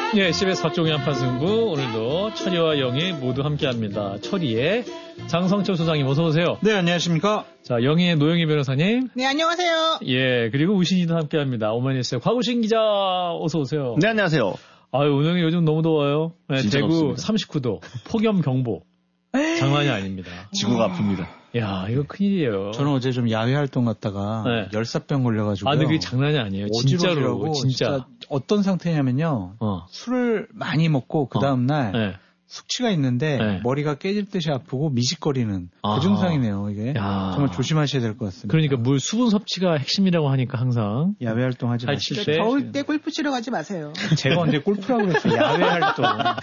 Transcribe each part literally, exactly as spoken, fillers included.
예, 씨비에스 박종희 한판승부 오늘도 철이와 영희 모두 함께합니다. 철이의 장성철 소장님 어서 오세요. 네, 안녕하십니까. 자, 영희의 노영희 변호사님. 네, 안녕하세요. 예, 그리고 우신이도 함께합니다. 오마이뉴스의 곽우신 기자 어서 오세요. 네, 안녕하세요. 아유, 오늘 요즘 너무 더워요. 네, 대구 덥습니다. 삼십구 도 폭염 경보. 장난이 아닙니다. 지구가 아픕니다. 야, 이거 큰일이에요. 저는 어제 좀 야외 활동 갔다가 네. 열사병 걸려가지고. 아, 근데 그게 장난이 아니에요. 진짜로. 진짜. 진짜 어떤 상태냐면요. 어. 술을 많이 먹고 그 다음날 네. 숙취가 있는데 네. 머리가 깨질 듯이 아프고 미식거리는 아하. 그 증상이네요. 이게 야. 정말 조심하셔야 될 것 같습니다. 그러니까 물 수분 섭취가 핵심이라고 하니까 항상. 야외 활동하지 하실 마시고. 때. 더울 때 골프 치러 가지 마세요. 제가 언제 골프라고 그랬어요. 야외 활동.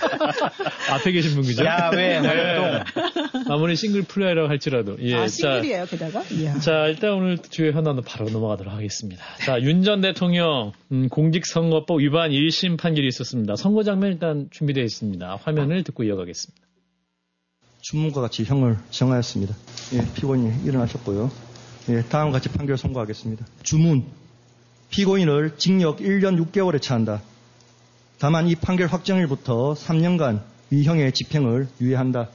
앞에 계신 분 그죠? 야외 네. 활동. 아무리 싱글 플레이라고 할지라도. 예. 아, 자, 싱글이에요, 게다가? 이야. 자, 일단 오늘 주요 현안으로 바로 넘어가도록 하겠습니다. 자, 윤 전 대통령 음, 공직선거법 위반 일 심 판결이 있었습니다. 선거 장면 일단 준비되어 있습니다. 화면을 듣고 이어가겠습니다. 주문과 같이 형을 정하였습니다. 예, 피고인이 일어나셨고요. 예, 다음과 같이 판결 선고하겠습니다. 주문. 피고인을 징역 일 년 육 개월에 처한다. 다만 이 판결 확정일부터 삼 년간 위형의 집행을 유예한다.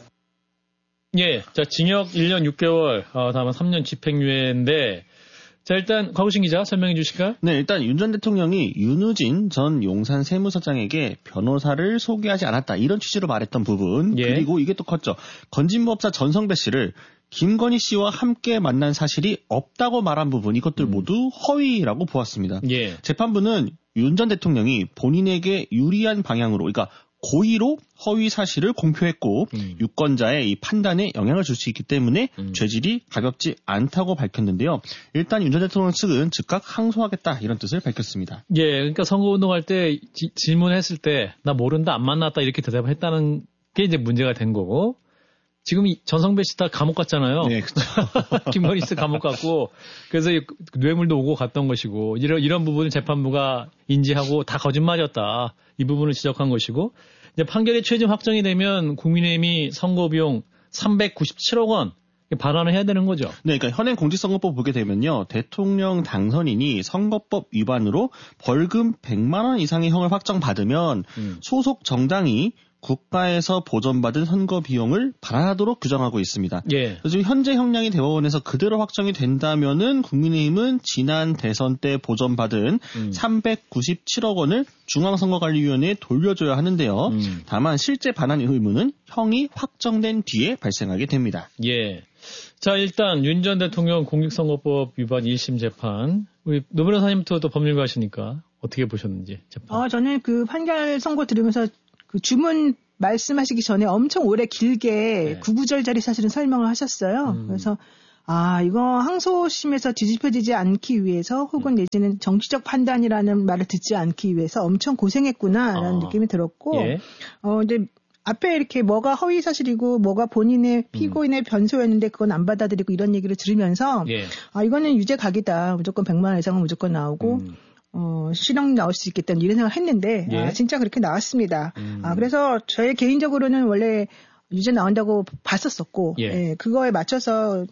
예, 자, 징역 일 년 육 개월, 어, 다만 삼 년 집행유예인데, 자, 일단 곽우신 기자 설명해 주실까요? 네, 일단 윤 전 대통령이 윤우진 전 용산 세무서장에게 변호사를 소개하지 않았다. 이런 취지로 말했던 부분. 예. 그리고 이게 또 컸죠. 건진법사 전성배 씨를 김건희 씨와 함께 만난 사실이 없다고 말한 부분. 이것들 음. 모두 허위라고 보았습니다. 예. 재판부는 윤 전 대통령이 본인에게 유리한 방향으로, 그러니까 고의로 허위 사실을 공표했고 음. 유권자의 유권자의 이 판단에 영향을 줄 수 있기 때문에 음. 죄질이 가볍지 않다고 밝혔는데요. 일단 윤 전 대통령 측은 즉각 항소하겠다 이런 뜻을 밝혔습니다. 예, 그러니까 선거운동할 때 지, 질문했을 때, 나 모른다, 안 만났다, 이렇게 대답을 했다는 게 이제 문제가 된 거고, 지금 이 전성배 씨 다 감옥 갔잖아요. 네, 그렇죠. 김건희 씨 감옥 갔고, 그래서 이 뇌물도 오고 갔던 것이고, 이런, 이런 부분을 재판부가 인지하고 다 거짓말이었다. 이 부분을 지적한 것이고, 이제 판결이 최종 확정이 되면 국민의힘이 선거비용 삼백구십칠억 원 반환을 해야 되는 거죠. 네, 그러니까 현행 공직선거법 보게 되면요. 대통령 당선인이 선거법 위반으로 벌금 백만 원 이상의 형을 확정받으면 음. 소속 정당이 국가에서 보전받은 선거 비용을 반환하도록 규정하고 있습니다. 예. 그래서 지금 현재 형량이 대법원에서 그대로 확정이 된다면은 국민의힘은 지난 대선 때 보전받은 음. 삼백구십칠억 원을 중앙선거관리위원회에 돌려줘야 하는데요. 음. 다만 실제 반환 의무는 형이 확정된 뒤에 발생하게 됩니다. 예. 자, 일단 윤 전 대통령 공직선거법 위반 일 심 재판. 우리 노 변호사님부터 또 법률가시니까 어떻게 보셨는지 재판. 어, 저는 그 판결 선고 들으면서 그 주문 말씀하시기 전에 엄청 오래 길게 네. 구구절절히 사실은 설명을 하셨어요. 음. 그래서 아, 이거 항소심에서 뒤집혀지지 않기 위해서 혹은 내지는 정치적 판단이라는 말을 듣지 않기 위해서 엄청 고생했구나라는 아. 느낌이 들었고, 예. 어, 이제 앞에 이렇게 뭐가 허위 사실이고 뭐가 본인의 피고인의 변소였는데 그건 안 받아들이고 이런 얘기를 들으면서 예. 아, 이거는 유죄 각이다. 무조건 백만 원 이상은 무조건 나오고 음. 어, 실형 나올 수 있겠다는 이런 생각을 했는데, 예. 아, 진짜 그렇게 나왔습니다. 음. 아, 그래서 저의 개인적으로는 원래 유죄 나온다고 봤었었고, 예. 예, 그거에 맞춰서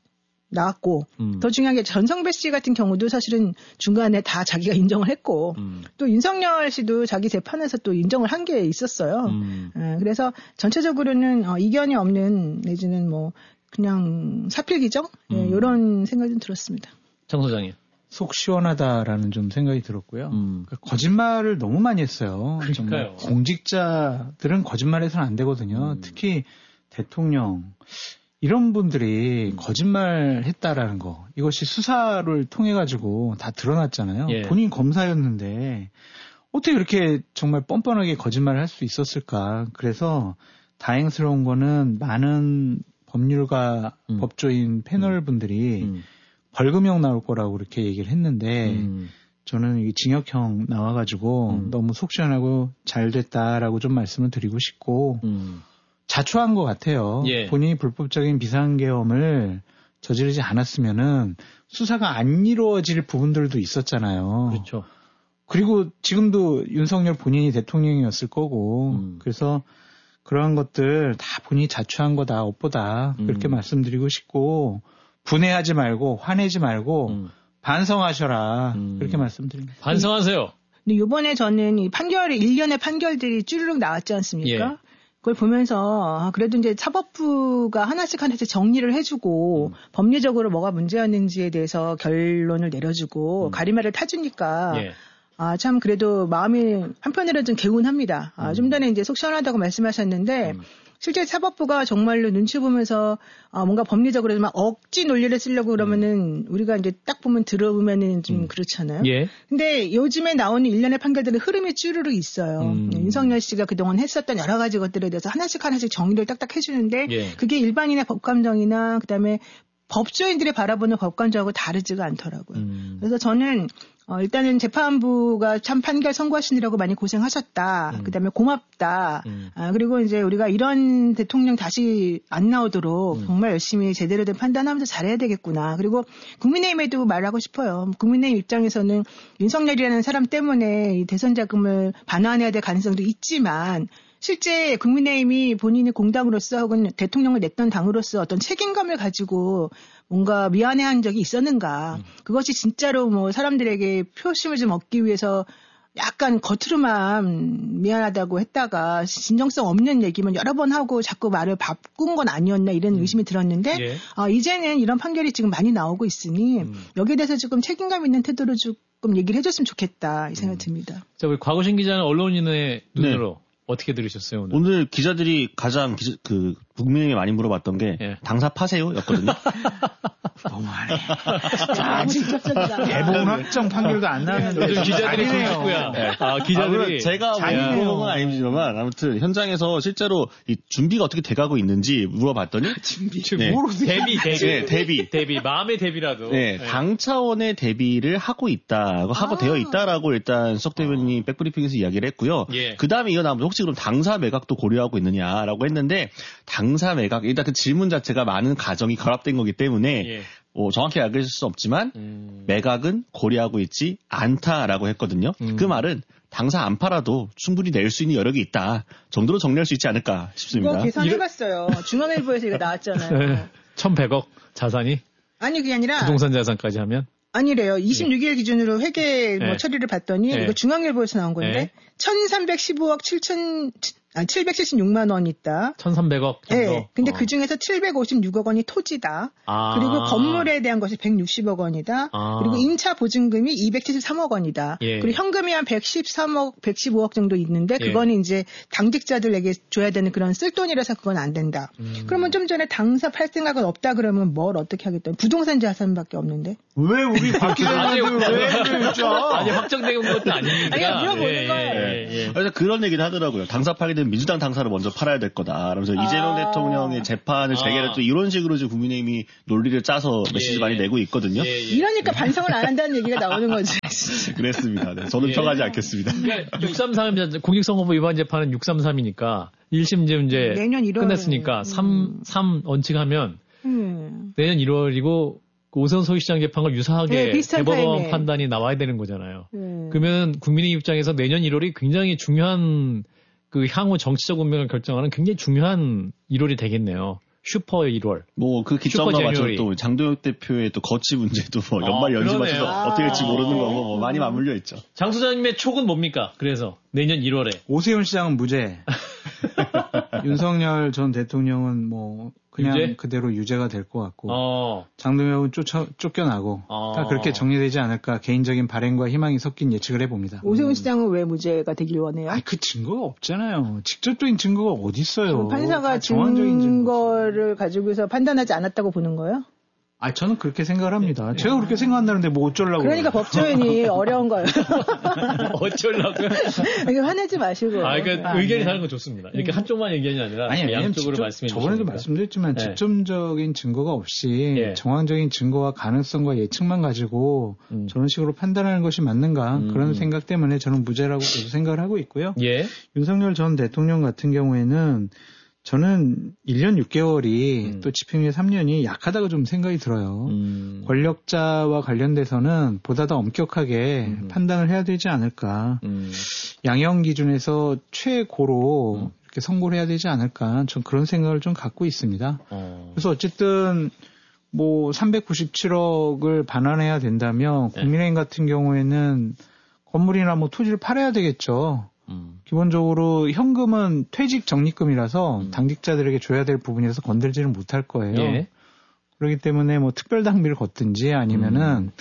나왔고, 음. 더 중요한 게 전성배 씨 같은 경우도 사실은 중간에 다 자기가 인정을 했고, 음. 또 윤석열 씨도 자기 재판에서 또 인정을 한 게 있었어요. 음. 예, 그래서 전체적으로는 어, 이견이 없는 내지는 뭐, 그냥 사필기정? 예, 음. 이런 생각이 좀 들었습니다. 장 소장님. 속 시원하다라는 좀 생각이 들었고요. 음. 그러니까 거짓말을 너무 많이 했어요. 그러니까요. 정말 공직자들은 거짓말해서는 안 되거든요. 음. 특히 대통령 이런 분들이 거짓말 했다라는 거 이것이 수사를 통해 가지고 다 드러났잖아요. 예. 본인 검사였는데 어떻게 그렇게 정말 뻔뻔하게 거짓말을 할 수 있었을까. 그래서 다행스러운 거는 많은 법률가 음. 법조인 패널 분들이 음. 벌금형 나올 거라고 그렇게 얘기를 했는데 음. 저는 이 징역형 나와가지고 음. 너무 속 시원하고 잘 됐다라고 좀 말씀을 드리고 싶고 음. 자초한 것 같아요. 예. 본인이 불법적인 비상계엄을 저지르지 않았으면은 수사가 안 이루어질 부분들도 있었잖아요. 그렇죠. 그리고 지금도 윤석열 본인이 대통령이었을 거고 음. 그래서 그러한 것들 다 본인이 자초한 거다, 업보다 음. 그렇게 말씀드리고 싶고 분해하지 말고 화내지 말고 음. 반성하셔라 음. 그렇게 말씀드립니다. 반성하세요. 근데 이번에 저는 이 판결이 일련의 판결들이 쭈르륵 나왔지 않습니까? 예. 그걸 보면서 아, 그래도 이제 사법부가 하나씩 하나씩 정리를 해주고 음. 법리적으로 뭐가 문제였는지에 대해서 결론을 내려주고 음. 가리마를 타주니까 예. 아, 참 그래도 마음이 한편으로는 좀 개운합니다. 아, 음. 좀 전에 이제 속 시원하다고 말씀하셨는데 음. 실제 사법부가 정말로 눈치 보면서 어, 뭔가 법리적으로 막 억지 논리를 쓰려고 그러면은 우리가 이제 딱 보면 들어보면은 좀 음. 그렇잖아요. 예. 근데 요즘에 나오는 일련의 판결들은 흐름이 쭈르륵 있어요. 음. 윤석열 씨가 그동안 했었던 여러 가지 것들에 대해서 하나씩 하나씩 정리를 딱딱 해주는데 예. 그게 일반인의 법감정이나 그다음에 법조인들이 바라보는 법감정하고 다르지가 않더라고요. 음. 그래서 저는 어, 일단은 재판부가 참 판결 선고하시느라고 많이 고생하셨다. 음. 그다음에 고맙다. 음. 아, 그리고 이제 우리가 이런 대통령 다시 안 나오도록 음. 정말 열심히 제대로 된 판단하면서 잘해야 되겠구나. 그리고 국민의힘에도 말하고 싶어요. 국민의힘 입장에서는 윤석열이라는 사람 때문에 이 대선 자금을 반환해야 될 가능성도 있지만 실제 국민의힘이 본인이 공당으로서 혹은 대통령을 냈던 당으로서 어떤 책임감을 가지고 뭔가 미안해한 적이 있었는가. 음. 그것이 진짜로 뭐 사람들에게 표심을 좀 얻기 위해서 약간 겉으로만 미안하다고 했다가 진정성 없는 얘기만 여러 번 하고 자꾸 말을 바꾼 건 아니었나 이런 음. 의심이 들었는데 예. 어, 이제는 이런 판결이 지금 많이 나오고 있으니 음. 여기에 대해서 조금 책임감 있는 태도로 조금 얘기를 해줬으면 좋겠다 이 생각이 음. 듭니다. 자, 우리 곽우신 기자는 언론인의 눈으로 네. 어떻게 들으셨어요 오늘? 오늘 기자들이 가장 기자, 그 국민에게 많이 물어봤던 게 예. 당사 파세요였거든요. 너무하네. 아직 대법원 확정 판결도 안 나왔는데 요즘 기자들이 그렇고요. 네. 아 기자들이 아, 제가 물어본 건 아니지만 아무튼 현장에서 실제로 이 준비가 어떻게 돼가고 있는지 물어봤더니 준비 네. 뭐로 대비 대비 네, 대비 대비 마음의 대비라도 네, 네. 당 차원의 대비를 하고 있다고 하고 아. 되어 있다라고 일단 석 대변인이 백브리핑에서 이야기를 했고요. 예. 그 다음에 이거 나오면 혹시 그럼 당사 매각도 고려하고 있느냐라고 했는데 당사 매각 일단 그 질문 자체가 많은 가정이 결합된 거기 때문에. 예. 뭐 정확히 알릴 수 없지만 음. 매각은 고려하고 있지 않다라고 했거든요. 음. 그 말은 당사 안 팔아도 충분히 낼 수 있는 여력이 있다 정도로 정리할 수 있지 않을까 싶습니다. 이거 계산해봤어요. 중앙일보에서 이거 나왔잖아요. 네. 천백억 자산이? 아니 그게 아니라 부동산 자산까지 하면? 아니래요. 이십육 일 네. 기준으로 회계 뭐 네. 처리를 봤더니 네. 이거 중앙일보에서 나온 건데 네. 천삼백십오억 칠천 아, 칠백칠십육만 원 있다. 천삼백억 정도? 네. 근데 어. 그 중에서 칠백오십육억 원이 토지다. 아. 그리고 건물에 대한 것이 백육십억 원이다. 아. 그리고 임차 보증금이 이백칠십삼억 원이다. 예. 그리고 현금이 한 백십삼억, 백십오억 정도 있는데 그거는 예. 이제 당직자들에게 줘야 되는 그런 쓸돈이라서 그건 안 된다. 음. 그러면 좀 전에 당사 팔 생각은 없다 그러면 뭘 어떻게 하겠다. 부동산 자산밖에 없는데. 왜 우리 박기자님 왜 그랬죠? 아니 확정된 것도 아닙니다. 아니 물어보는 예, 거예요. 예, 예, 예. 그래서 그런 얘기를 하더라고요. 당사 팔게 되면 민주당 당사를 먼저 팔아야 될 거다. 그러면서 아. 이재명 대통령의 재판을 재개를 아. 또 이런 식으로 지금 국민의힘이 논리를 짜서 메시지 예, 많이 내고 있거든요. 예, 예. 이러니까 반성을 안 한다는 얘기가 나오는 거지. 그랬습니다. 네, 저는 예. 평하지 않겠습니다. 그러니까 육삼삼 공직선거법 위반 재판은 육삼삼이니까 일 심지어 이제 내년 일월 끝냈으니까 음. 삼, 삼 원칙하면 음. 내년 일월이고 오세훈 서울시장 재판과 유사하게 네, 대법원 판단이 나와야 되는 거잖아요. 음. 그러면 국민의 입장에서 내년 일월이 굉장히 중요한 그 향후 정치적 운명을 결정하는 굉장히 중요한 일월이 되겠네요. 슈퍼 일월. 뭐 그 기점과 맞춰서 또 장도혁 대표의 또 거치 문제도 뭐 연말 아, 연시 맞춰서 아~ 어떻게 될지 모르는 거고 뭐 많이 맞물려 있죠. 장 소장님의 촉은 뭡니까? 그래서 내년 일월에 오세훈 시장은 무죄. 윤석열 전 대통령은 뭐 그냥 유죄? 그대로 유죄가 될 것 같고 어. 장동혁은 쫓아, 쫓겨나고 어. 다 그렇게 정리되지 않을까 개인적인 바람과 희망이 섞인 예측을 해봅니다. 오세훈 시장은 왜 무죄가 되길 원해요? 아니, 그 증거가 없잖아요. 직접적인 증거가 어디 있어요? 판사가 증거를 가지고서 판단하지 않았다고 보는 거예요? 아, 저는 그렇게 생각을 합니다. 제가 그렇게 생각한다는데 뭐 어쩌려고. 그러니까 법조인이 어려운 거예요. 어쩌려고요? 이거 화내지 마시고. 아, 그러니까 아, 의견이 네. 다른 건 좋습니다. 이렇게 한쪽만 의견이 아니라 아니, 양쪽으로 말씀해 주시니까. 저번에도 말씀드렸지만 네. 직접적인 증거가 없이 네. 정황적인 증거와 가능성과 예측만 가지고 음. 저런 식으로 판단하는 것이 맞는가 음. 그런 생각 때문에 저는 무죄라고 계속 생각을 하고 있고요. 예. 윤석열 전 대통령 같은 경우에는 저는 일 년 육 개월이 음. 또 집행유예 삼 년이 약하다고 좀 생각이 들어요. 음. 권력자와 관련돼서는 보다 더 엄격하게 음. 판단을 해야 되지 않을까. 음. 양형 기준에서 최고로 음. 이렇게 선고를 해야 되지 않을까. 전 그런 생각을 좀 갖고 있습니다. 어. 그래서 어쨌든 뭐 삼백구십칠억을 반환해야 된다면 국민의힘 같은 경우에는 건물이나 뭐 토지를 팔아야 되겠죠. 음. 기본적으로 현금은 퇴직 적립금이라서 음. 당직자들에게 줘야 될 부분이라서 건들지는 못할 거예요. 예. 그렇기 때문에 뭐 특별 당비를 걷든지 아니면은 음.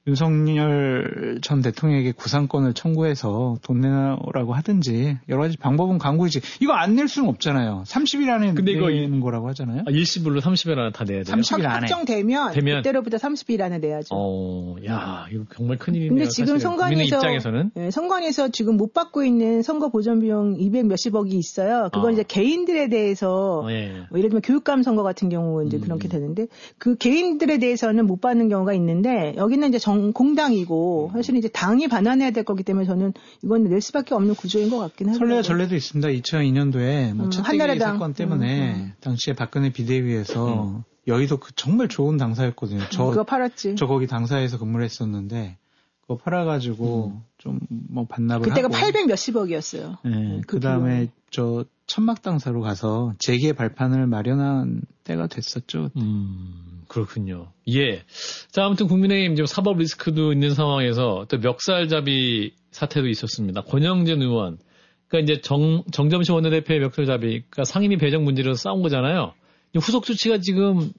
윤석열 전 대통령에게 구상권을 청구해서 돈 내라고 하든지 여러 가지 방법은 강구이지. 이거 안 낼 수는 없잖아요. 삼십 일 안에 근데 이거 내는 거라고 하잖아요. 아, 일시불로 삼십 일 안에 다 내야 돼요. 삼십 일 안에. 확정되면 되면 그때로부터 삼십 일 안에 내야죠. 어, 야, 이거 정말 큰일이네요. 근데 지금 선관위에서 입장에서는 네, 선관위에서 지금 못 받고 있는 선거 보전 비용 이백 몇십억이 있어요. 그건 어. 이제 개인들에 대해서 어, 예. 뭐 예를 들면 교육감 선거 같은 경우 이제 음. 그렇게 되는데 그 개인들에 대해서는 못 받는 경우가 있는데 여기는 이제 정 공당이고 사실 이제 당이 반환해야 될 거기 때문에 저는 이건 낼 수밖에 없는 구조인 것 같긴 해요. 설레 전례도 있습니다. 이천이 년도에 뭐 음, 한나라당 사건 때문에 음, 음. 당시에 박근혜 비대위에서 음. 여의도 그 정말 좋은 당사였거든요. 저 그거 팔았지. 저 거기 당사에서 근무를 했었는데 그거 팔아가지고 음. 좀 뭐 반납을 그때가 하고. 팔백 몇십억이었어요. 네. 그 다음에 저 천막 당사로 가서 재계 발판을 마련한 때가 됐었죠. 음, 그렇군요. 예. 자, 아무튼 국민의힘 지금 사법 리스크도 있는 상황에서 또 멱살잡이 사태도 있었습니다. 권영진 의원. 그러니까 이제 정, 정점식 원내대표의 멱살잡이, 그러니까 상임위 배정 문제로 싸운 거잖아요. 후속 조치가 지금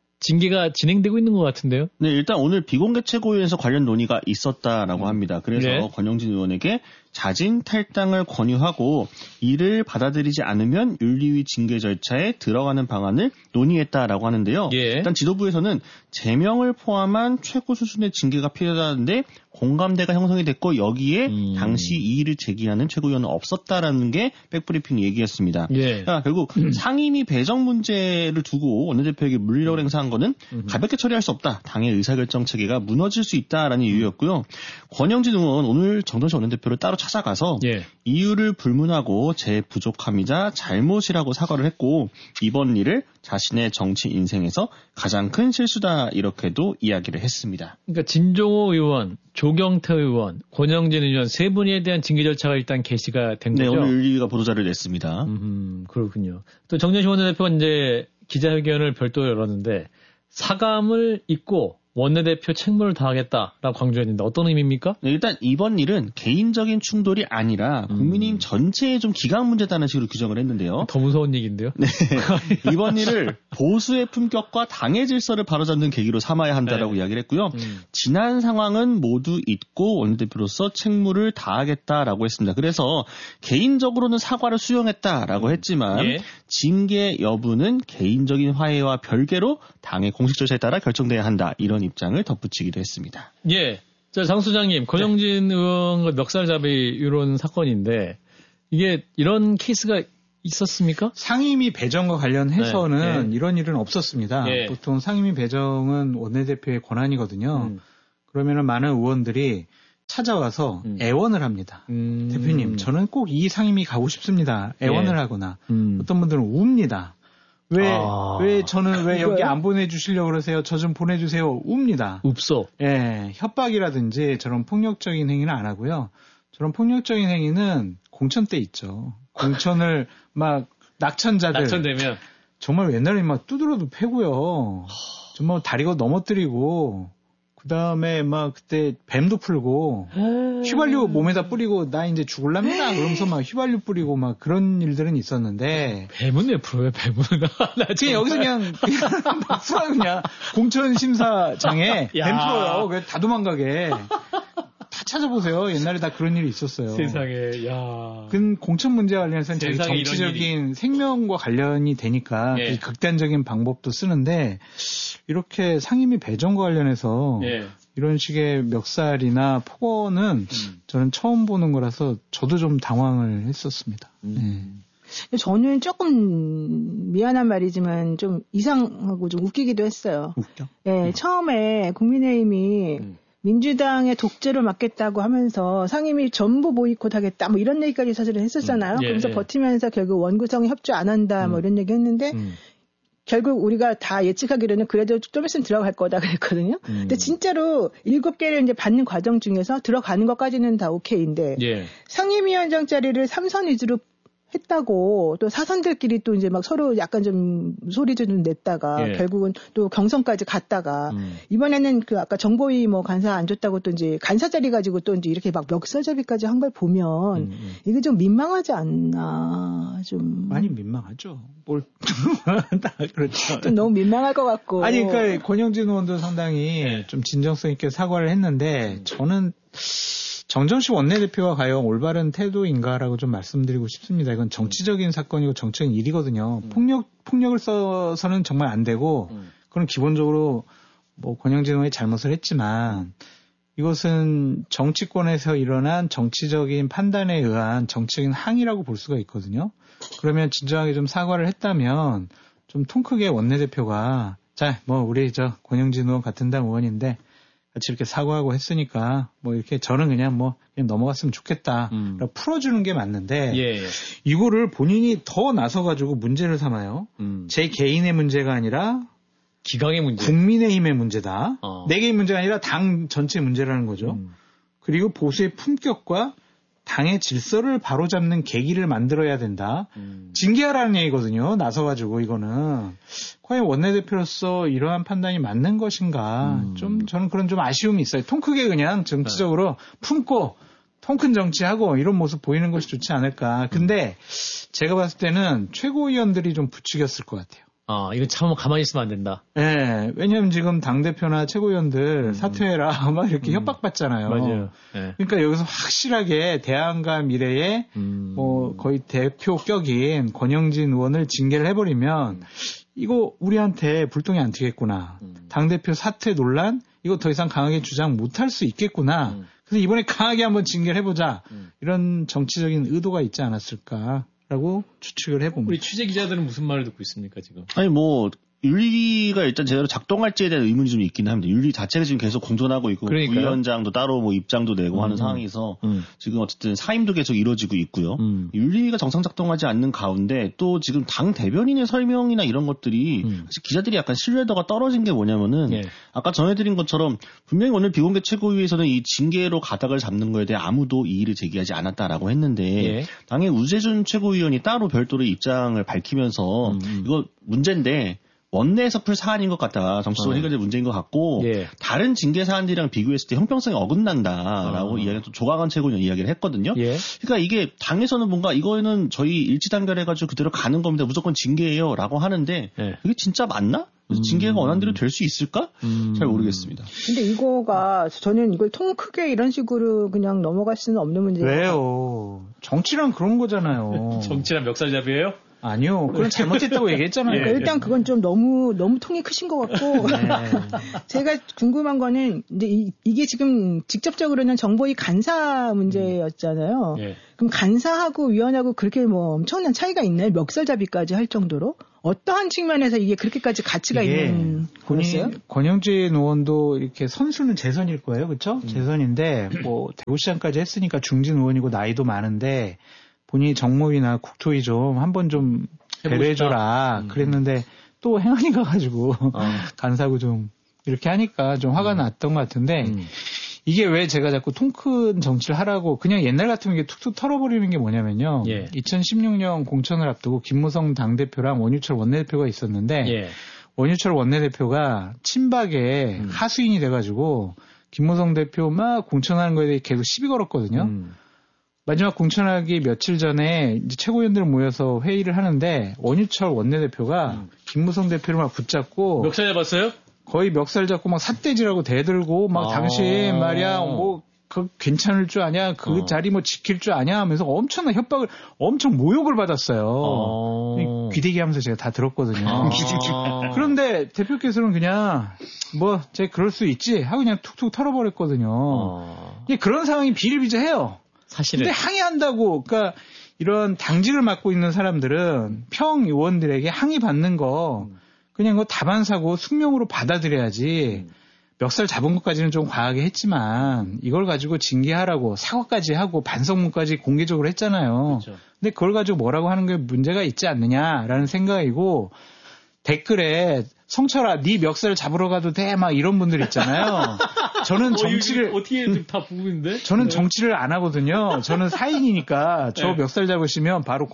징계가 진행되고 있는 것 같은데요? 네, 일단 오늘 비공개 최고위에서 관련 논의가 있었다라고 합니다. 그래서 네. 권영진 의원에게 자진 탈당을 권유하고 이를 받아들이지 않으면 윤리위 징계 절차에 들어가는 방안을 논의했다라고 하는데요. 예. 일단 지도부에서는 제명을 포함한 최고 수준의 징계가 필요하다는데 공감대가 형성이 됐고 여기에 음. 당시 이의를 제기하는 최고위원은 없었다라는 게 백브리핑 얘기였습니다. 예. 그러니까 결국 음. 상임위 배정 문제를 두고 원내대표에게 물리력을 행사한 거는 음. 가볍게 처리할 수 없다. 당의 의사결정 체계가 무너질 수 있다라는 이유였고요. 권영진 의원 오늘 정동식 원내대표를 따로 찾아가서 예. 이유를 불문하고 제 부족함이자 잘못이라고 사과를 했고 이번 일을 자신의 정치 인생에서 가장 큰 실수다 이렇게도 이야기를 했습니다. 그러니까 진종호 의원, 조경태 의원, 권영진 의원 세 분에 대한 징계 절차가 일단 개시가 된 거죠? 네, 오늘 윤리위가 보도자료를 냈습니다. 음, 그렇군요. 또 정전식 원내대표가 이제 기자회견을 별도로 열었는데 사감을 잊고 원내대표 책무를 다하겠다라고 강조했는데 어떤 의미입니까? 네, 일단 이번 일은 개인적인 충돌이 아니라 국민의힘 음. 전체의 좀 기강 문제다는 식으로 규정을 했는데요. 더 무서운 얘기인데요. 네, 이번 일을 보수의 품격과 당의 질서를 바로잡는 계기로 삼아야 한다라고 네. 이야기를 했고요. 음. 지난 상황은 모두 잊고 원내대표로서 책무를 다하겠다라고 했습니다. 그래서 개인적으로는 사과를 수용했다라고 음. 했지만 예. 징계 여부는 개인적인 화해와 별개로 당의 공식 절차에 따라 결정돼야 한다. 이런 입장을 덧붙이기도 했습니다. 예. 자, 장 소장님, 권영진 네. 의원과 멱살잡이 이런 사건인데 이게 이런 케이스가 있었습니까? 상임위 배정과 관련해서는 네. 네. 이런 일은 없었습니다. 네. 보통 상임위 배정은 원내대표의 권한이거든요. 음. 그러면은 많은 의원들이 찾아와서 음. 애원을 합니다. 음. 대표님, 저는 꼭 이 상임위 가고 싶습니다. 애원을 네. 하거나 음. 어떤 분들은 웁니다. 왜, 아... 왜 저는 왜 여기 안 보내주시려고 그러세요? 저 좀 보내주세요. 웁니다. 웁소. 예, 협박이라든지 저런 폭력적인 행위는 안 하고요. 저런 폭력적인 행위는 공천 때 있죠. 공천을 막 낙천자들. 낙천되면. 정말 옛날에 막 두드러도 패고요. 정말 다리가 넘어뜨리고. 그 다음에 막 그때 뱀도 풀고 휘발유 몸에다 뿌리고 나 이제 죽을랍니다 그러면서 막 휘발유 뿌리고 막 그런 일들은 있었는데 뱀은 왜 풀어요? 뱀은 나 그냥 여기서 그냥 그냥 막 풀어요. 그냥 공천 심사장에 뱀 풀어요. 그냥 다 도망가게. 다 찾아보세요. 옛날에 다 그런 일이 있었어요. 세상에, 야. 그 공천 문제 관련해서는 자기 정치적인 생명과 관련이 되니까 예. 극단적인 방법도 쓰는데 이렇게 상임위 배정과 관련해서 예. 이런 식의 멱살이나 폭언은 음. 저는 처음 보는 거라서 저도 좀 당황을 했었습니다. 음. 네. 저는 조금 미안한 말이지만 좀 이상하고 좀 웃기기도 했어요. 웃겨? 네, 음. 처음에 국민의힘이 음. 민주당의 독재를 막겠다고 하면서 상임위 전부 보이콧하겠다 뭐 이런 얘기까지 사실은 했었잖아요. 음, 예, 그래서 예. 버티면서 결국 원구성에 협조 안 한다 뭐 음. 이런 얘기 했는데 음. 결국 우리가 다 예측하기로는 그래도 좀 있으면 들어갈 거다 그랬거든요. 음. 근데 진짜로 일곱 개를 이제 받는 과정 중에서 들어가는 것까지는 다 오케이인데 예. 상임위원장 자리를 삼선 위주로 했다고 또 사선들끼리 또 이제 막 서로 약간 좀 소리도 좀 냈다가 예. 결국은 또 경선까지 갔다가 음. 이번에는 그 아까 정보위 뭐 간사 안 줬다고 또 이제 간사 자리 가지고 또 이제 이렇게 막 멱살잡이까지 한 걸 보면 음, 음. 이게 좀 민망하지 않나 좀 많이 민망하죠. 뭘 다 그렇죠. 좀 너무 민망할 것 같고 아니 그러니까 권영진 의원도 상당히 네. 좀 진정성 있게 사과를 했는데 저는. 정정식 원내대표가 과연 올바른 태도인가라고 좀 말씀드리고 싶습니다. 이건 정치적인 사건이고 정치적인 일이거든요. 음. 폭력, 폭력을 써서는 정말 안 되고, 음. 그건 기본적으로 뭐 권영진 의원이 잘못을 했지만, 이것은 정치권에서 일어난 정치적인 판단에 의한 정치적인 항의라고 볼 수가 있거든요. 그러면 진정하게 좀 사과를 했다면, 좀 통 크게 원내대표가, 자, 뭐, 우리 저 권영진 의원 같은 당 의원인데, 같이 이렇게 사과하고 했으니까 뭐 이렇게 저는 그냥 뭐 그냥 넘어갔으면 좋겠다. 음. 풀어주는 게 맞는데 예, 예. 이거를 본인이 더 나서가지고 문제를 삼아요. 음. 제 개인의 문제가 아니라 기강의 문제. 국민의힘의 문제다. 어. 내 개인 문제가 아니라 당 전체 문제라는 거죠. 음. 그리고 보수의 품격과 당의 질서를 바로잡는 계기를 만들어야 된다. 음. 징계하라는 얘기거든요. 나서가지고 이거는. 과연 원내대표로서 이러한 판단이 맞는 것인가. 음. 좀 저는 그런 좀 아쉬움이 있어요. 통 크게 그냥 정치적으로 네. 품고 통 큰 정치하고 이런 모습 보이는 것이 좋지 않을까. 근데 제가 봤을 때는 최고위원들이 좀 부추겼을 것 같아요. 아, 이거 참 가만히 있으면 안 된다. 네, 왜냐면 지금 당대표나 최고위원들 음. 사퇴해라, 막 이렇게 음. 협박받잖아요. 맞아요. 네. 그러니까 여기서 확실하게 대안과 미래에 음. 뭐 거의 대표격인 권영진 의원을 징계를 해버리면 이거 우리한테 불똥이 안 튀겠구나. 음. 당대표 사퇴 논란, 이거 더 이상 강하게 주장 못할 수 있겠구나. 음. 그래서 이번에 강하게 한번 징계를 해보자. 음. 이런 정치적인 의도가 있지 않았을까. 라고 추측을 해봅니다. 우리 취재 기자들은 무슨 말을 듣고 있습니까, 지금? 아니, 뭐, 윤리가 일단 제대로 작동할지에 대한 의문이 좀 있긴 합니다. 윤리 자체가 지금 계속 공존하고 있고, 그러니까요. 위원장도 따로 뭐 입장도 내고 음, 하는 상황에서 음. 지금 어쨌든 사임도 계속 이루어지고 있고요. 음. 윤리가 정상 작동하지 않는 가운데 또 지금 당 대변인의 설명이나 이런 것들이 음. 사실 기자들이 약간 신뢰도가 떨어진 게 뭐냐면은 예. 아까 전해드린 것처럼 분명히 오늘 비공개 최고위에서는 이 징계로 가닥을 잡는 거에 대해 아무도 이의를 제기하지 않았다라고 했는데 예. 당의 우재준 최고위원이 따로 별도로 입장을 밝히면서 음. 이거 문제인데 원내에서 풀 사안인 것 같다. 정치적으로 어. 해결될 문제인 것 같고 예. 다른 징계 사안들이랑 비교했을 때 형평성이 어긋난다라고 어. 이야기 또 조광한 최고위원 이야기를 했거든요. 예. 그러니까 이게 당에서는 뭔가 이거는 저희 일치단결해가지고 그대로 가는 겁니다. 무조건 징계예요라고 하는데 예. 이게 진짜 맞나? 음. 징계가 원한대로 될 수 있을까? 음. 잘 모르겠습니다. 근데 이거가 저는 이걸 통 크게 이런 식으로 그냥 넘어갈 수는 없는 문제예요. 왜요? 정치란 그런 거잖아요. 정치란 멱살잡이에요? 아니요. 그건 잘못했다고 얘기했잖아요. 예. 일단 그건 좀 너무, 너무 통이 크신 것 같고. 네. 제가 궁금한 거는, 이제 이, 이게 지금 직접적으로는 정보위 간사 문제였잖아요. 예. 그럼 간사하고 위원하고 그렇게 뭐 엄청난 차이가 있나요? 멱살잡이까지 할 정도로? 어떠한 측면에서 이게 그렇게까지 가치가 있는 거였어요? 권영진 의원도 이렇게 선수는 재선일 거예요. 그렇죠? 음. 재선인데 뭐 대구시장까지 했으니까 중진 의원이고 나이도 많은데 본인이 정모위나 국토위 좀 한번 좀 배려해줘라 음. 그랬는데 또 행안위 가가지고 어. 간사고 좀 이렇게 하니까 좀 화가 음. 났던 것 같은데 음. 이게 왜 제가 자꾸 통 큰 정치를 하라고 그냥 옛날 같으면 이게 툭툭 털어버리는 게 뭐냐면요. 예. 이천십육 년 공천을 앞두고 김무성 당대표랑 원유철 원내대표가 있었는데 예. 원유철 원내대표가 친박에 음. 하수인이 돼가지고 김무성 대표 막 공천하는 거에 대해 계속 시비 걸었거든요. 음. 마지막 공천하기 며칠 전에 이제 최고위원들 모여서 회의를 하는데 원유철 원내대표가 음. 김무성 대표를 막 붙잡고 멱살 잡았어요? 거의 멱살 잡고 막 삿대질하고 대들고 막 아. 당신 말이야 뭐 그 괜찮을 줄 아냐 그 어. 자리 뭐 지킬 줄 아냐 하면서 엄청난 협박을 엄청 모욕을 받았어요. 어. 귀대기 하면서 제가 다 들었거든요. 아. 그런데 대표께서는 그냥 뭐 제 그럴 수 있지 하고 그냥 툭툭 털어버렸거든요. 어. 그런 상황이 비일비재해요. 사실은. 근데 항의한다고, 그러니까 이런 당직을 맡고 있는 사람들은 평 의원들에게 항의 받는 거 그냥 그 다반사고 숙명으로 받아들여야지. 음. 멱살 잡은 것까지는 좀 과하게 했지만 이걸 가지고 징계하라고 사과까지 하고 반성문까지 공개적으로 했잖아요. 그렇죠. 근데 그걸 가지고 뭐라고 하는 게 문제가 있지 않느냐라는 생각이고 댓글에 성철아, 네 멱살 잡으러 가도 돼? 막 이런 분들 있잖아요. 저는 정치를 어, 어떻게 다 부부인데? 저는 정치를 안 하거든요. 저는 사인이니까 저 네. 멱살 잡으시면 바로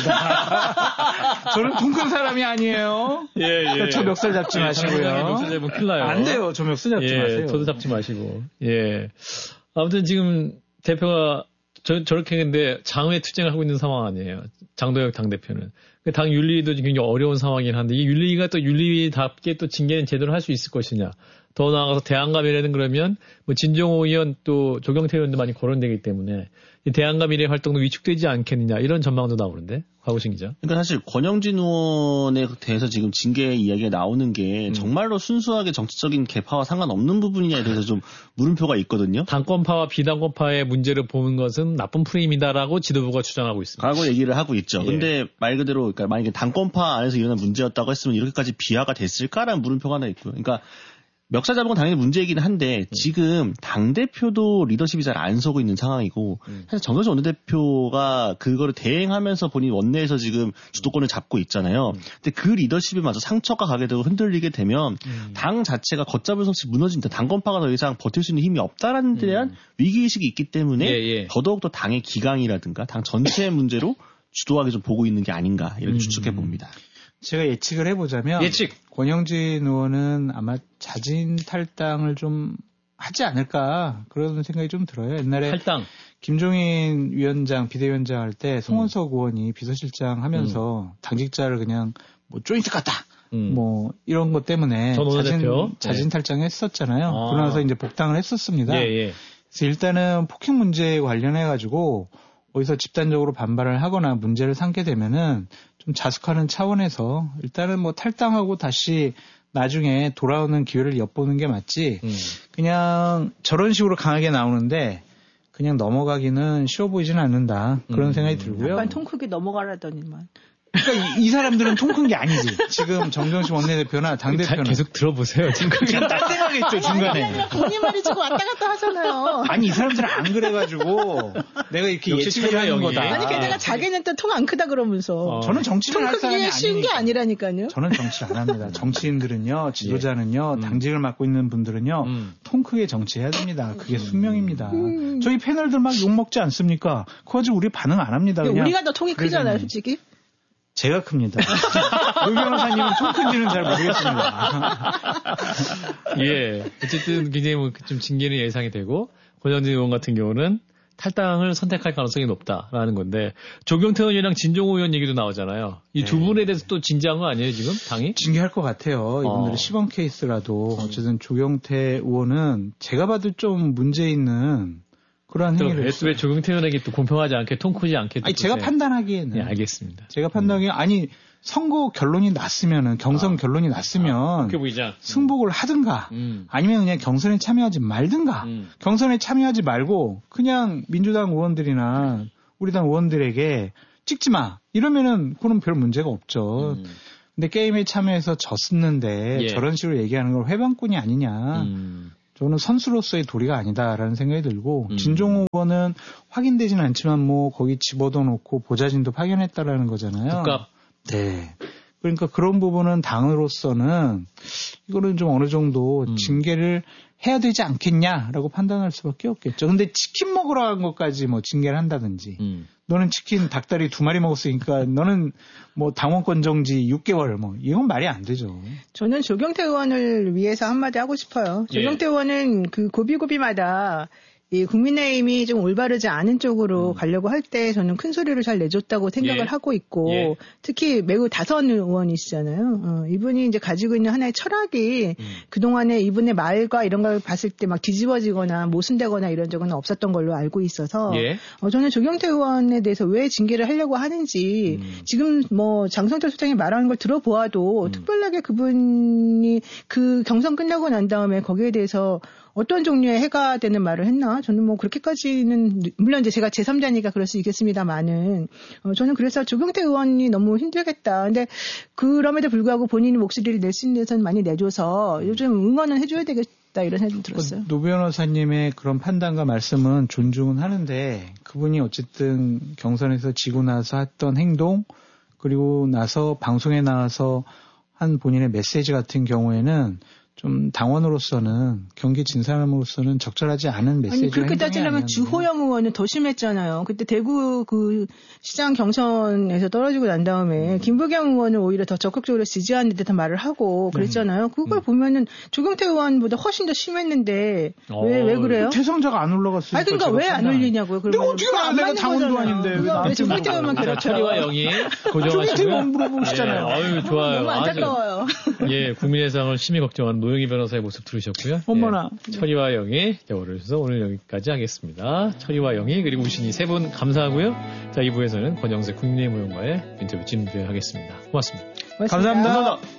고소합니다. 저는 둥근 사람이 아니에요. 예, 예. 저 멱살 잡지 예, 마시고요. 멱살 잡으면 큰일 나요. 안 돼요. 저 멱살 잡지 예, 마세요. 저도 잡지 마시고. 예. 아무튼 지금 대표가 저, 저렇게 했는데 장외 투쟁을 하고 있는 상황 아니에요. 장도혁 당대표는. 당 윤리도 굉장히 어려운 상황이긴 한데 이 윤리가 또 윤리답게 또 징계는 제대로 할 수 있을 것이냐. 더 나아가서 대안가미래는 그러면 뭐 진종호 의원 또 조경태 의원도 많이 거론되기 때문에 이 대안가미래 활동도 위축되지 않겠느냐 이런 전망도 나오는데 과구신 기자. 그러니까 사실 권영진 의원에 대해서 지금 징계 이야기가 나오는 게 음. 정말로 순수하게 정치적인 개파와 상관없는 부분이냐에 대해서 좀 물음표가 있거든요. 당권파와 비당권파의 문제를 보는 것은 나쁜 프레임이다라고 지도부가 주장하고 있습니다. 라고 얘기를 하고 있죠. 예. 근데 말 그대로 그러니까 만약에 당권파 안에서 일어난 문제였다고 했으면 이렇게까지 비하가 됐을까라는 물음표가 하나 있고요. 그러니까 멱살 잡은 건 당연히 문제이긴 한데 음. 지금 당대표도 리더십이 잘 안 서고 있는 상황이고 음. 사실 정선수 원내대표가 그거를 대행하면서 본인 원내에서 지금 주도권을 잡고 있잖아요. 음. 근데 그 리더십에 맞아 상처가 가게 되고 흔들리게 되면 음. 당 자체가 걷잡을 수 없이 무너진다. 당권파가 더 이상 버틸 수 있는 힘이 없다라는 데 대한 음. 위기의식이 있기 때문에 예, 예. 더더욱 더 당의 기강이라든가 당 전체의 문제로 주도하게 좀 보고 있는 게 아닌가 이렇게 음. 추측해 봅니다. 제가 예측을 해보자면 예측. 권영진 의원은 아마 자진 탈당을 좀 하지 않을까 그런 생각이 좀 들어요. 옛날에 탈당. 김종인 위원장 비대위원장 할 때 송원석 음. 의원이 비서실장 하면서 음. 당직자를 그냥 뭐 조인트 같다. 음. 뭐 이런 것 때문에 자진, 자진 탈당했었잖아요. 아. 그러고 나서 이제 복당을 했었습니다. 예, 예. 그래서 일단은 폭행 문제에 관련해 가지고 어디서 집단적으로 반발을 하거나 문제를 삼게 되면은 좀 자숙하는 차원에서 일단은 뭐 탈당하고 다시 나중에 돌아오는 기회를 엿보는 게 맞지. 음. 그냥 저런 식으로 강하게 나오는데 그냥 넘어가기는 쉬워 보이지는 않는다. 그런 음. 생각이 들고요. 약간 통 크게 넘어가라더니만. 그러니까 이, 이 사람들은 통 큰 게 아니지. 지금 정정식 원내대표나 당대표는. 계속 들어보세요. 지금 그냥 딴생각했죠 중간에. 아니, 본인 말이 지금 왔다 갔다 하잖아요. 아니, 이 사람들은 안 그래가지고 내가 이렇게 예측을 하는 거다. 아니, 게다가 자기는 또 통 안 크다 그러면서. 어. 저는 정치를 할 사람이 아니니까. 쉬운 게 아니라니까요. 저는 정치를 안 합니다. 정치인들은요, 지도자는요, 예. 음. 당직을 맡고 있는 분들은요, 음. 통 크게 정치해야 됩니다. 그게 음. 숙명입니다. 음. 저희 패널들 막 욕먹지 않습니까? 그거 가지고 우리 반응 안 합니다. 그냥. 우리가 더 통이 크잖아요, 솔직히. 제가 큽니다. 유 변호사님은 통 큰지는 잘 모르겠습니다. 예. 어쨌든 굉장히 뭐 좀 징계는 예상이 되고, 권영진 의원 같은 경우는 탈당을 선택할 가능성이 높다라는 건데, 조경태 의원이랑 진종호 의원 얘기도 나오잖아요. 이 두 네. 분에 대해서 또 진지한 거 아니에요, 지금? 당이? 징계할 것 같아요. 이분들이 어. 시범 케이스라도. 어쨌든 조경태 의원은 제가 봐도 좀 문제 있는 그러한 행위를 왜 조경태 의원에게 또 공평하지 않게 통 크지 않게 아니 제가 판단하기에는 네, 알겠습니다. 제가 판단하기에 음. 아니 선거 결론이 났으면은 경선 아. 결론이 났으면 아, 승복을 하든가 음. 아니면 그냥 경선에 참여하지 말든가 음. 경선에 참여하지 말고 그냥 민주당 의원들이나 우리 당 의원들에게 찍지 마 이러면은 그건 별 문제가 없죠. 음. 근데 게임에 참여해서 졌었는데 예. 저런 식으로 얘기하는 건 회방꾼이 아니냐. 음. 저는 선수로서의 도리가 아니다라는 생각이 들고 음. 진종호 의원은 확인되지는 않지만 뭐 거기 집어넣어 놓고 보좌진도 파견했다라는 거잖아요. 국갑. 네. 그러니까 그런 부분은 당으로서는 이거는 좀 어느 정도 음. 징계를 해야 되지 않겠냐라고 판단할 수밖에 없겠죠. 근데 치킨 먹으러 간 것까지 뭐 징계를 한다든지 음. 너는 치킨 닭다리 두 마리 먹었으니까 너는 뭐 당원권 정지 육 개월 뭐 이건 말이 안 되죠. 저는 조경태 의원을 위해서 한마디 하고 싶어요. 조경태 예. 의원은 그 고비고비마다 이 국민의힘이 좀 올바르지 않은 쪽으로 음. 가려고 할 때 저는 큰 소리를 잘 내줬다고 생각을 예. 하고 있고 예. 특히 매우 다선 의원이시잖아요. 어, 이분이 이제 가지고 있는 하나의 철학이 음. 그동안에 이분의 말과 이런 걸 봤을 때 막 뒤집어지거나 모순되거나 이런 적은 없었던 걸로 알고 있어서 예. 어, 저는 조경태 의원에 대해서 왜 징계를 하려고 하는지 음. 지금 뭐 장성철 소장이 말하는 걸 들어보아도 음. 특별하게 그분이 그 경선 끝나고 난 다음에 거기에 대해서 어떤 종류의 해가 되는 말을 했나? 저는 뭐 그렇게까지는 물론 이제 제가 제삼자니까 그럴 수 있겠습니다만은 어, 저는 그래서 조경태 의원이 너무 힘들겠다. 근데 그럼에도 불구하고 본인이 목소리를 낼 수 있는 데서는 많이 내줘서 요즘 응원은 해줘야 되겠다 이런 생각이 들었어요. 노 변호사님의 그런 판단과 말씀은 존중은 하는데 그분이 어쨌든 경선에서 지고 나서 했던 행동 그리고 나서 방송에 나와서 한 본인의 메시지 같은 경우에는 좀 당원으로서는 경기 진 사람으로서는 적절하지 않은 메시지가 아니 그렇게 따지려면 주호영 의원은 더 심했잖아요. 그때 대구 그 시장 경선에서 떨어지고 난 다음에 음. 김부겸 의원을 오히려 더 적극적으로 지지하는 듯한 말을 하고 그랬잖아요. 음. 그걸 음. 보면은 조경태 의원보다 훨씬 더 심했는데 어. 왜, 왜 그래요? 대상자가 안 올라갔으니까. 아니 그러니까 왜 안 올리냐고요. 내가 어떻게 알아? 내가 당원도 아닌데. 왜 조경태 의원만 괴롭혀요? 철이와 영이 고정하시고요. 조경태 의원 물어보시잖아요. 예, 아유 좋아요. 너무 안타까워요. 예, 국민의 상을 심히 걱정하는 노영희 변호사의 모습 들으셨고요. 어머나. 예, 철이와 영이 오늘서 오늘 여기까지 하겠습니다. 철이와 영이 그리고 우신이 세 분 감사하고요. 자, 이 부에서는 권영세 국민의힘 의원과의 인터뷰 진행하겠습니다. 고맙습니다. 고맙습니다. 감사합니다. 감사합니다.